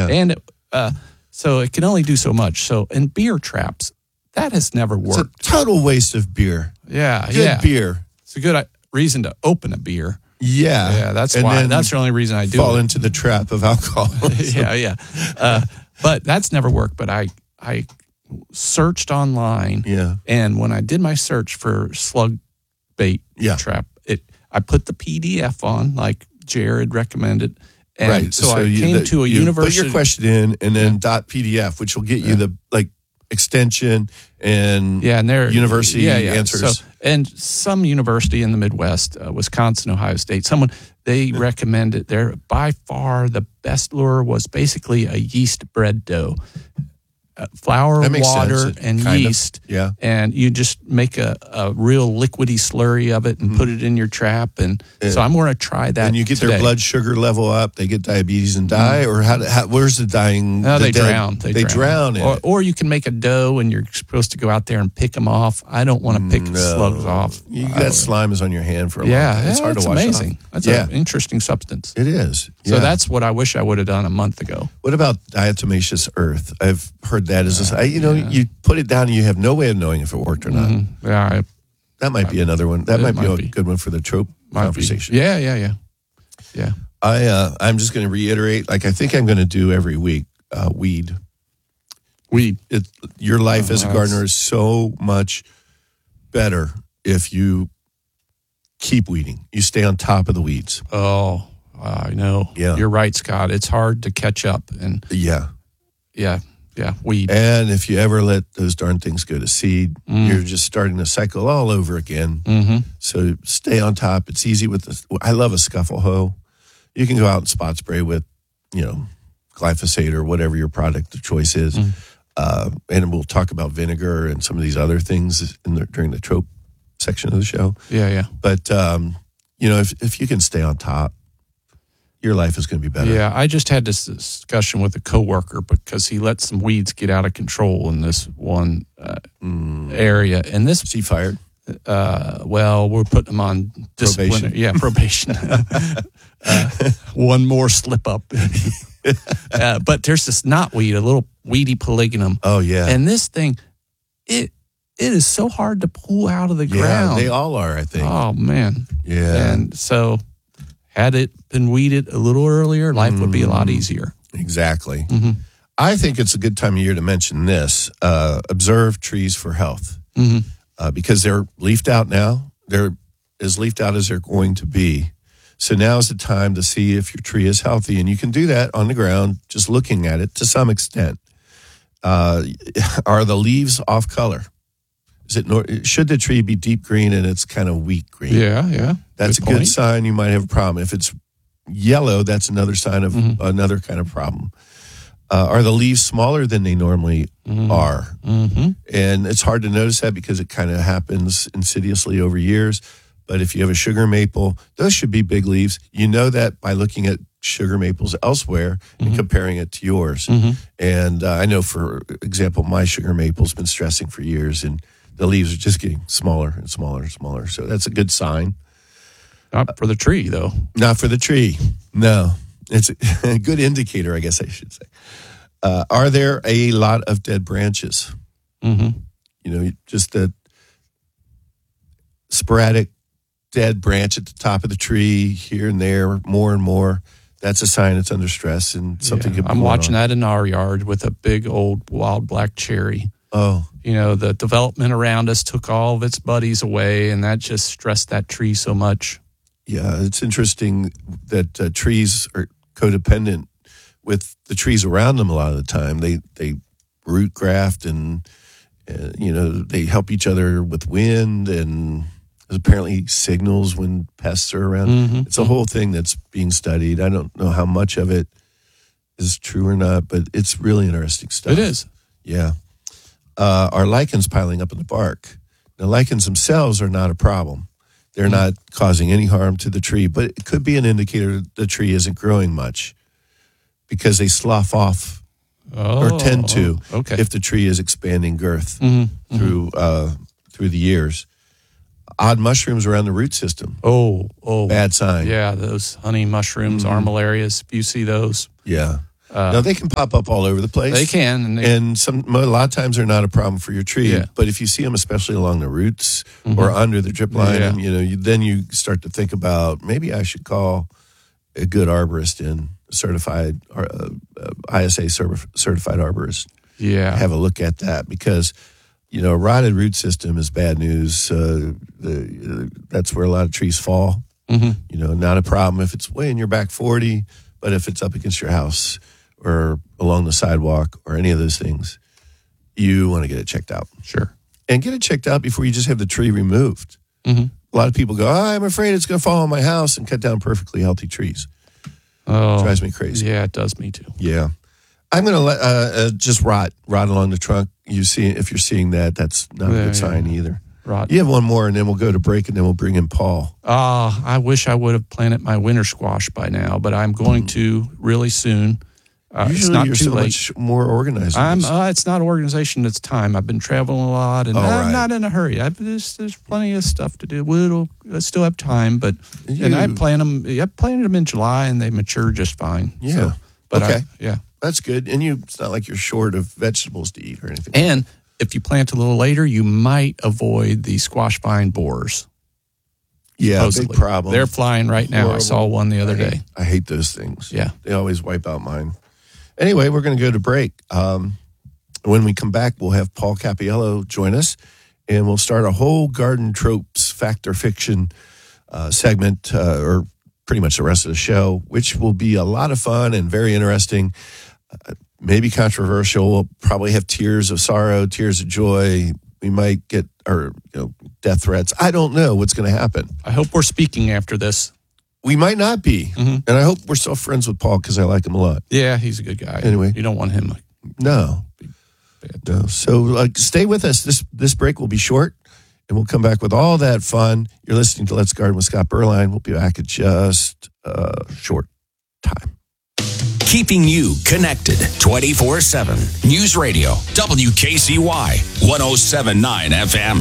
Yeah. And so it can only do so much. So in beer traps, that has never worked. It's a total waste of beer. Yeah, Good beer. It's a good reason to open a beer. Yeah. Yeah, that's And why. then That's the only reason I do fall it. into the trap of alcohol. Yeah. But that's never worked. But I searched online. Yeah. And when I did my search for slug bait trap, I put the PDF on like Jared recommended. And right. so I came to a university. Put your question in and then .pdf, which will get you the extension and university answers. So, and some university in the Midwest, Wisconsin, Ohio State, they recommended by far the best lure was basically a yeast bread dough. Flour, water, and yeast. Yeah. And you just make a real liquidy slurry of it and put it in your trap. And so I'm going to try that. And you get today. their blood sugar level up. They get diabetes and die, or where's the dying? No, they drown. They drown in it. Or you can make a dough and you're supposed to go out there and pick them off. I don't want to pick the slugs off. That slime is on your hand for a long time. It's hard to wash amazing. off. That's an interesting substance. It is. So that's what I wish I would have done a month ago. What about diatomaceous earth? I've heard that as you put it down and you have no way of knowing if it worked or not. Mm-hmm. Yeah, that might be another one. That might be a good one for the trope conversation. Yeah. I'm just going to reiterate, I think I'm going to do every week, weed. Your life as a gardener is so much better if you keep weeding. You stay on top of the weeds. Oh, I know. Yeah. You're right, Scott. It's hard to catch up. And yeah, weed. And if you ever let those darn things go to seed, you're just starting the cycle all over again. Mm-hmm. So stay on top. It's easy I love a scuffle hoe. You can go out and spot spray with, glyphosate or whatever your product of choice is. And we'll talk about vinegar and some of these other things during the trope section of the show. Yeah. But, if you can stay on top, your life is going to be better. Yeah, I just had this discussion with a coworker because he let some weeds get out of control in this one area. And this... Is he fired? Well, we're putting him on discipline. Probation. Yeah, probation. One more slip up. But there's this knotweed, a little weedy polygonum. Oh, yeah. And this thing, it is so hard to pull out of the ground. They all are, I think. Oh, man. Yeah. And so had it been weeded a little earlier, life would be a lot easier. Exactly. Mm-hmm. I think it's a good time of year to mention this. Observe trees for health. Because they're leafed out now. They're as leafed out as they're going to be. So now is the time to see if your tree is healthy. And you can do that on the ground, just looking at it to some extent. Are the leaves off color? Should the tree be deep green and it's kind of weak green? Yeah. That's a good sign you might have a problem. If it's yellow, that's another sign of another kind of problem. Are the leaves smaller than they normally are? Mm-hmm. And it's hard to notice that because it kind of happens insidiously over years. But if you have a sugar maple, those should be big leaves. You know that by looking at sugar maples elsewhere and comparing it to yours. And I know, for example, my sugar maple's been stressing for years, and the leaves are just getting smaller and smaller and smaller. So that's a good sign. Not for the tree, though. Not for the tree. No. It's a good indicator, I guess I should say. Are there a lot of dead branches? Just the sporadic dead branch at the top of the tree here and there, more and more. That's a sign it's under stress and something could be I'm going watching on. that in our yard with a big old wild black cherry. Oh. The development around us took all of its buddies away, and that just stressed that tree so much. Yeah, it's interesting that trees are codependent with the trees around them a lot of the time. They root graft and they help each other with wind, and there's apparently signals when pests are around. It's a whole thing that's being studied. I don't know how much of it is true or not, but it's really interesting stuff. It is. Yeah. Are lichens piling up in the bark? Now, lichens themselves are not a problem. They're not causing any harm to the tree, but it could be an indicator that the tree isn't growing much because they slough off or tend to if the tree is expanding girth through the years. Odd mushrooms around the root system. Oh. Bad sign. Yeah, those honey mushrooms, armillarias, if you see those. Yeah. No, they can pop up all over the place. They can. And a lot of times they're not a problem for your tree. Yeah. But if you see them, especially along the roots or under the drip line, then you start to think about maybe I should call a good arborist in, certified, ISA certified arborist. Yeah. Have a look at that because, a rotted root system is bad news. That's where a lot of trees fall. Not a problem if it's way in your back 40, but if it's up against your house or along the sidewalk or any of those things, you want to get it checked out. Sure. And get it checked out before you just have the tree removed. A lot of people go, I'm afraid it's going to fall on my house and cut down perfectly healthy trees. Oh, it drives me crazy. Yeah, it does me too. Yeah. I'm going to let just rot along the trunk. If you're seeing that, that's not a good sign either. Rot. You have one more, and then we'll go to break, and then we'll bring in Paul. I wish I would have planted my winter squash by now, but I'm going to really soon. Usually it's not you're too so late. much more organized. It's not organization, it's time. I've been traveling a lot, and I'm not in a hurry. There's plenty of stuff to do. I still have time, but I plant them. I planted them in July, and they mature just fine. Yeah. So, that's good. And it's not like you're short of vegetables to eat or anything. And if you plant a little later, you might avoid the squash vine borers. Yeah, supposedly. big problem. They're flying right now. Horrible. I saw one the other day. I hate those things. Yeah. They always wipe out mine. Anyway, we're going to go to break. When we come back, we'll have Paul Cappiello join us, and we'll start a whole garden tropes, fact or fiction segment, or pretty much the rest of the show, which will be a lot of fun and very interesting, maybe controversial. We'll probably have tears of sorrow, tears of joy. We might get death threats. I don't know what's going to happen. I hope we're speaking after this. We might not be. And I hope we're still friends with Paul because I like him a lot. Yeah, he's a good guy. Anyway. You don't want him. No. So stay with us. This break will be short, and we'll come back with all that fun. You're listening to Let's Garden with Scott Berline. We'll be back in just a short time. Keeping you connected 24/7. News Radio, WKCY, 107.9 FM.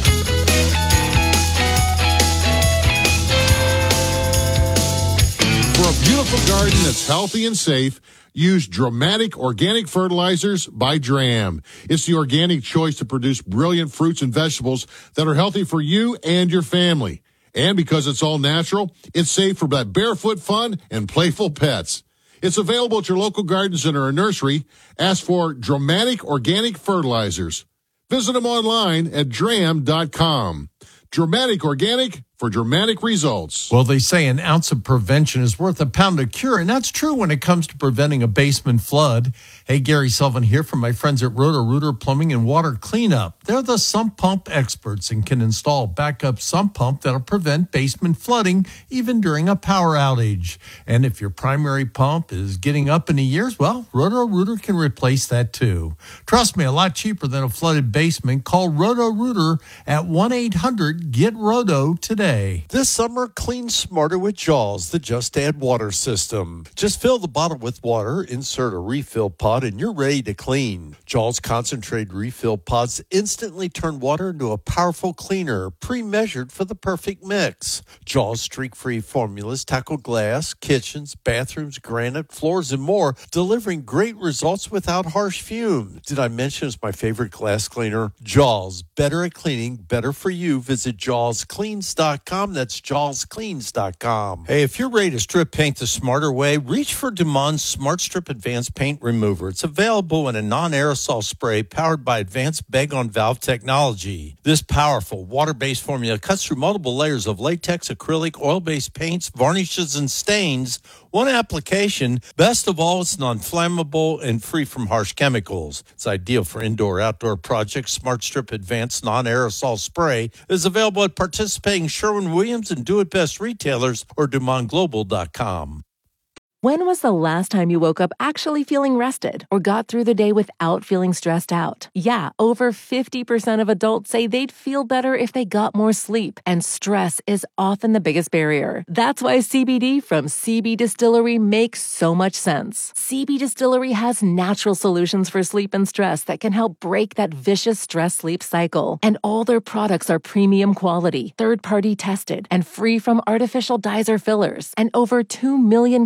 For a beautiful garden that's healthy and safe, use Dramatic Organic Fertilizers by Dram. It's the organic choice to produce brilliant fruits and vegetables that are healthy for you and your family. And because it's all natural, it's safe for that barefoot fun and playful pets. It's available at your local garden center or nursery. Ask for Dramatic Organic Fertilizers. Visit them online at dram.com. Dramatic Organic for dramatic results. Well, they say an ounce of prevention is worth a pound of cure, and that's true when it comes to preventing a basement flood. Hey, Gary Sullivan here from my friends at Roto-Rooter Plumbing and Water Cleanup. They're the sump pump experts and can install a backup sump pump that'll prevent basement flooding even during a power outage. And if your primary pump is getting up in the years, well, Roto-Rooter can replace that too. Trust me, a lot cheaper than a flooded basement. Call Roto-Rooter at 1-800-GET-ROTO today. This summer, clean smarter with Jaws, the Just Add Water system. Just fill the bottle with water, insert a refill pod, and you're ready to clean. Jaws concentrated refill pods instantly turn water into a powerful cleaner, pre-measured for the perfect mix. Jaws streak-free formulas tackle glass, kitchens, bathrooms, granite, floors, and more, delivering great results without harsh fumes. Did I mention it's my favorite glass cleaner? Jaws, better at cleaning, better for you. Visit JawsCleans.com. That's JawsCleans.com. Hey, if you're ready to strip paint the smarter way, reach for Dumont Smart Strip Advanced Paint Remover. It's available in a non-aerosol spray powered by advanced bag-on-valve technology. This powerful water-based formula cuts through multiple layers of latex, acrylic, oil-based paints, varnishes, and stains. One application. Best of all, it's non-flammable and free from harsh chemicals. It's ideal for indoor-outdoor projects. Smart Strip Advanced Non-Aerosol Spray is available at participating Sherwin-Williams and Do It Best retailers or DumontGlobal.com. When was the last time you woke up actually feeling rested or got through the day without feeling stressed out? Yeah, over 50% of adults say they'd feel better if they got more sleep, and stress is often the biggest barrier. That's why CBD from CB Distillery makes so much sense. CB Distillery has natural solutions for sleep and stress that can help break that vicious stress-sleep cycle. And all their products are premium quality, third-party tested, and free from artificial dyes or fillers. And over 2 million customers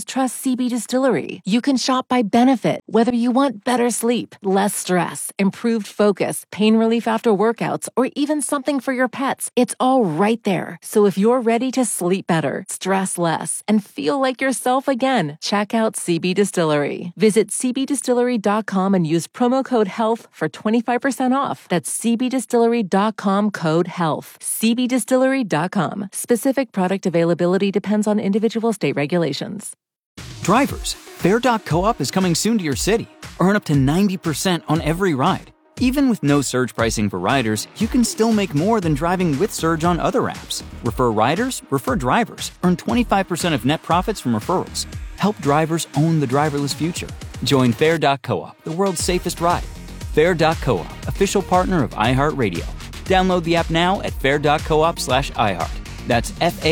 customers trust CB Distillery. You can shop by benefit, whether you want better sleep, less stress, improved focus, pain relief after workouts, or even something for your pets. It's all right there. So if you're ready to sleep better, stress less, and feel like yourself again, check out CB Distillery. Visit cbdistillery.com and use promo code HEALTH for 25% off. That's cbdistillery.com, code HEALTH. cbdistillery.com. Specific product availability depends on individual state regulations. Drivers, Fair.coop is coming soon to your city. Earn up to 90% on every ride. Even with no surge pricing for riders, you can still make more than driving with Surge on other apps. Refer riders, refer drivers. Earn 25% of net profits from referrals. Help drivers own the driverless future. Join Fair.coop, the world's safest ride. Fair.coop, official partner of iHeartRadio. Download the app now at fair.coop/iHeart. That's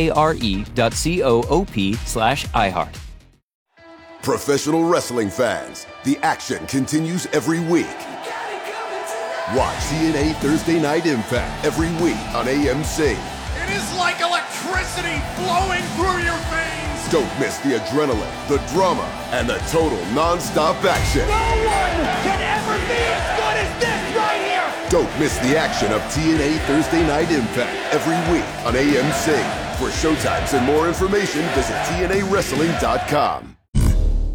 FARE.coop/iHeart. Professional wrestling fans, the action continues every week. Watch TNA Thursday Night Impact every week on AMC. It is like electricity flowing through your veins. Don't miss the adrenaline, the drama, and the total non-stop action. No one can ever be as good as this right here. Don't miss the action of TNA Thursday Night Impact every week on AMC. For showtimes and more information, visit TNAWrestling.com.